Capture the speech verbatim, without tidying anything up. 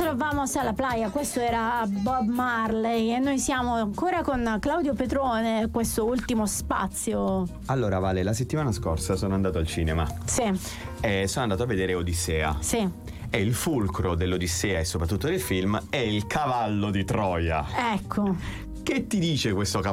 Nosotros vamos alla playa, questo era Bob Marley e noi siamo ancora con Claudio Petrone, questo ultimo spazio. Allora Vale, la settimana scorsa sono andato al cinema. Sì. E sono andato a vedere Odissea. Sì. E il fulcro dell'Odissea e soprattutto del film è il cavallo di Troia. Ecco. Che ti dice questo cavallo